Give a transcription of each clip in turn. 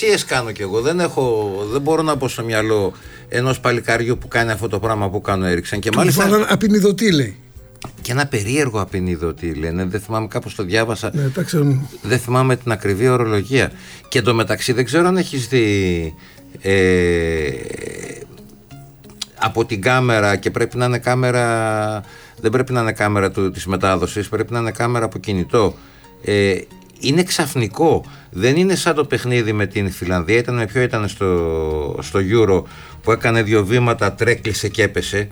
Φαντασίες κάνω κι εγώ. Δεν μπορώ να μπω στο μυαλό ενός παλικαριού που κάνει αυτό το πράγμα που κάνω Έριξεν. Και μάλιστα. Βάλαν απεινιδωτή, λέει. Και ένα περίεργο απεινιδωτή, λένε. Δεν θυμάμαι, κάπως το διάβασα. Ναι, δεν θυμάμαι την ακριβή ορολογία. Και εντωμεταξύ δεν ξέρω αν έχεις δει. Από την κάμερα, και πρέπει να είναι κάμερα. Δεν πρέπει να είναι κάμερα της μετάδοσης, πρέπει να είναι κάμερα από κινητό. Είναι ξαφνικό. Δεν είναι σαν το παιχνίδι με την Φιλανδία. Ήταν στο Euro που έκανε 2 βήματα, τρέκλισε και έπεσε.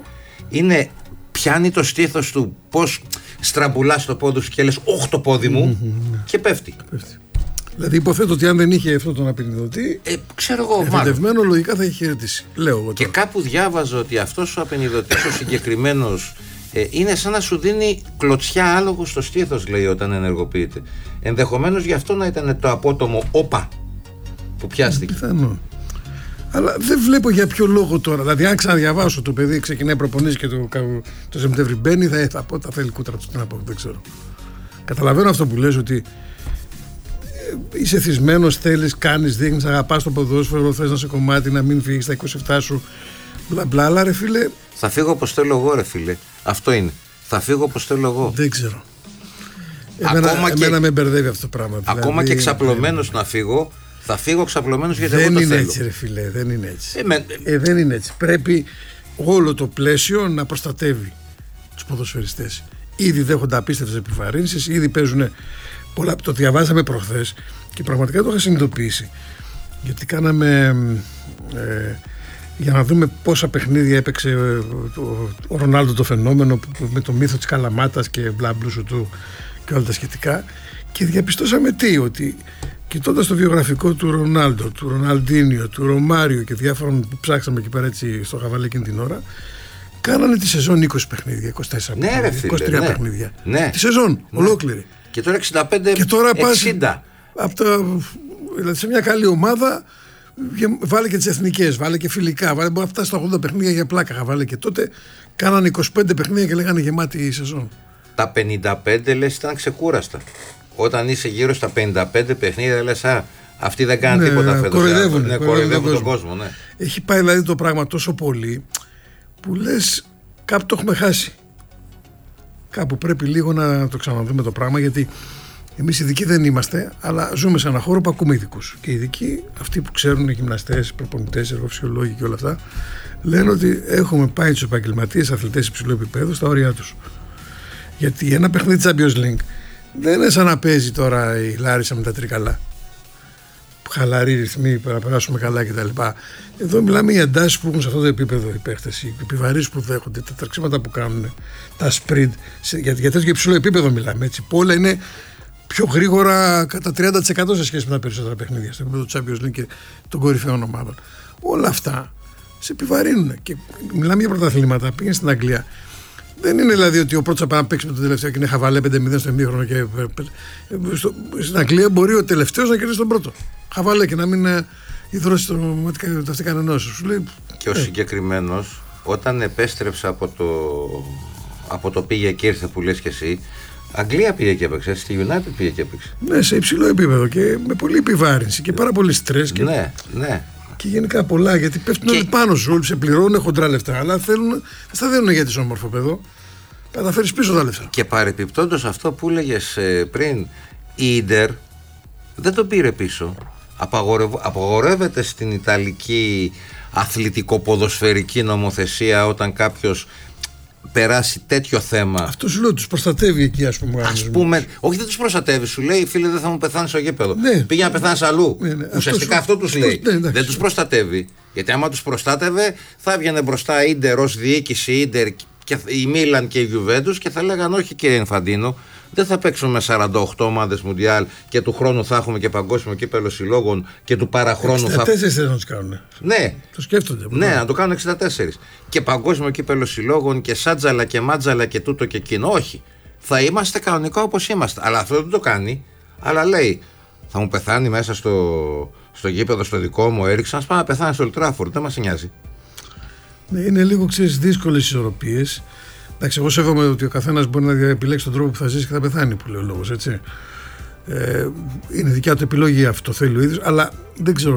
Πιάνει το στήθος του, πώς στραμπουλάς το πόδι σου και λες «Όχ, το πόδι μου» και πέφτει. Δηλαδή υποθέτω ότι αν δεν είχε αυτό τον απεινιδωτή, ξέρω εγώ, εφητευμένο λογικά θα είχε χαιρετήσει. Λέω εγώ τώρα. Και κάπου διάβαζα ότι αυτός ο απεινιδωτής ο συγκεκριμένος είναι σαν να σου δίνει κλωτσιά άλογο στο στήθος, λέει, όταν ενεργοποιείται. Ενδεχομένως γι' αυτό να ήταν το απότομο «Όπα» που πιάστηκε. Πιθανό. Αλλά δεν βλέπω για ποιο λόγο τώρα. Δηλαδή, αν ξαναδιαβάσω το παιδί, ξεκινάει προπονήσεις και το Σεπτέμβρη μπαίνει, θα πω τα θέλει κούτρα του. Τι να πω, δεν ξέρω. Καταλαβαίνω αυτό που λες, ότι είσαι θυσμένος, θέλεις, κάνεις, δείχνεις, αγαπάς το ποδόσφαιρο, θες να σε κομμάτι, να μην φύγεις στα 27 σου. Μπλα μπλα, αλλά ρε φίλε. Θα φύγω όπως θέλω εγώ, ρε φίλε. Αυτό είναι. Θα φύγω όπως θέλω εγώ. Δεν ξέρω. Εμένα με μπερδεύει αυτό το πράγμα. Δηλαδή, ακόμα και ξαπλωμένος να φύγω. Θα φύγω ξαπλωμένος γιατί δεν εγώ το είναι θέλω. Έτσι, ρε φίλε, δεν είναι έτσι. Δεν είναι έτσι. Πρέπει όλο το πλαίσιο να προστατεύει τους ποδοσφαιριστές. Ήδη δέχονται απίστευτες επιβαρύνσεις, ήδη παίζουν πολλά. Το διαβάσαμε προχθές και πραγματικά το είχα συνειδητοποιήσει. Γιατί κάναμε για να δούμε πόσα παιχνίδια έπαιξε ο Ρονάλντο το φαινόμενο με το μύθο της Καλαμάτας και μπλαμπλούσου του και όλα τα σχετικά. Και διαπιστώσαμε ότι κοιτώντας το βιογραφικό του Ρονάλντο, του Ροναλντίνιο, του Ρωμάριο και διάφορων που ψάξαμε εκεί πέρα έτσι στο χαβαλέ εκείνη την ώρα, κάνανε τη σεζόν 20 παιχνίδια, 24 παιχνίδια, 23 παιχνίδια. Ναι. Τη σεζόν, ολόκληρη. Και τώρα 65, και τώρα 60. Δηλαδή σε μια καλή ομάδα βάλε και τις εθνικές, βάλε και φιλικά, μπορεί να φτάσει στα 80 παιχνίδια για πλάκα. Βάλε και τότε κάνανε 25 παιχνίδια και λέγανε γεμάτη η σεζόν. Τα 55 λες ήταν ξεκούραστα. Όταν είσαι γύρω στα 55 παιχνίδια λες αυτοί δεν κάνουν τίποτα φέτος. Κοροϊδεύουν τον κόσμο. Ναι. Έχει πάει δηλαδή το πράγμα τόσο πολύ που λες κάπου το έχουμε χάσει. Κάπου πρέπει λίγο να το ξαναδούμε το πράγμα, γιατί εμείς ειδικοί δεν είμαστε, αλλά ζούμε σε έναν χώρο που ακούμε ειδικούς. Και οι ειδικοί, αυτοί που ξέρουν, γυμναστές, προπονητές, εργοφυσιολόγοι και όλα αυτά, λένε ότι έχουμε πάει τους επαγγελματίες αθλητές υψηλού επίπεδου στα όρια τους. Γιατί ένα παιχνίδι Champions League δεν είναι σαν να παίζει τώρα η Λάρισα με τα Τρικαλά. Χαλαροί ρυθμοί, να περάσουμε καλά κτλ. Εδώ μιλάμε για εντάσεις που έχουν σε αυτό το επίπεδο οι παίχτες, οι επιβαρύνσεις που δέχονται, τα τρεξίματα που κάνουν, τα sprint. Για τέτοιο υψηλό επίπεδο μιλάμε. Έτσι, που όλα είναι πιο γρήγορα κατά 30% σε σχέση με τα περισσότερα παιχνίδια στο επίπεδο του Champions League και των κορυφαίων ομάδων. Όλα αυτά σε επιβαρύνουν. Και μιλάμε για πρωταθλήματα. Πήγαινε στην Αγγλία. Δεν είναι δηλαδή ότι ο πρώτος θα πάει να παίξει με τον τελευταίο και είναι χαβαλέ 5-0 στο ημίχρονο. Στην Αγγλία μπορεί ο τελευταίος να κερδίσει τον πρώτο. Χαβαλέ και να μην υδρώσει το αυτή κανενός. Σου λέει. Και ο συγκεκριμένος, όταν επέστρεψε από το πήγε και ήρθε που λες και εσύ, Αγγλία πήγε και έπαιξε, στη United πήγε και έπαιξε. Ναι, σε υψηλό επίπεδο και με πολλή επιβάρυνση και πάρα πολύ στρες. Και... Ναι. Και γενικά πολλά, γιατί πέφτουν όλοι πάνω σου, όλοι σε πληρώνουν χοντρά λεφτά, αλλά δεν στα δίνουν γιατί είσαι όμορφο παιδό. Καταφέρεις πίσω τα λεφτά. Και παρεπιπτόντως αυτό που έλεγες πριν, η Ίντερ δεν τον πήρε πίσω. Απαγορεύεται στην Ιταλική αθλητικοποδοσφαιρική νομοθεσία όταν κάποιος περάσει τέτοιο θέμα. Αυτό σου λέω, τους προστατεύει εκεί, ας πούμε. Όχι, δεν τους προστατεύει, σου λέει φίλε, δεν θα μου πεθάνεις στο γήπεδο. Ναι. Πήγε να πεθάνεις αλλού. Ναι. Ουσιαστικά αυτό τους λέει. Ναι, δεν τους προστατεύει. Γιατί άμα τους προστάτευε, θα έβγαινε μπροστά η Ίντερ ως διοίκηση, η Μίλαν και η Γιουβέντους και θα λέγανε όχι κύριε Ινφαντίνο, δεν θα παίξουμε με 48 ομάδες Μουντιάλ και του χρόνου θα έχουμε και παγκόσμιο κύπελλο συλλόγων και του παραχρόνου 64 θέλουν να τους κάνουν. Ναι. Το σκέφτονται. Ναι, να το κάνουν 64. Και παγκόσμιο κύπελλο συλλόγων και σάτζαλα και μάτζαλα και τούτο και εκείνο. Όχι. Θα είμαστε κανονικά όπως είμαστε. Αλλά αυτό δεν το κάνει. Αλλά λέει, θα μου πεθάνει μέσα στο γήπεδο στο δικό μου Έριξαν, πάμε να πεθάνει στο Ολτράφορντ. Δεν μας νοιάζει. Ναι, είναι λίγο δύσκολες ισορροπίες. Εντάξει, εγώ σέβομαι ότι ο καθένας μπορεί να επιλέξει τον τρόπο που θα ζήσει και θα πεθάνει, που λέει ο λόγος, έτσι. Είναι δικιά του επιλογή αυτό, θέλει ο ίδιος, αλλά δεν ξέρω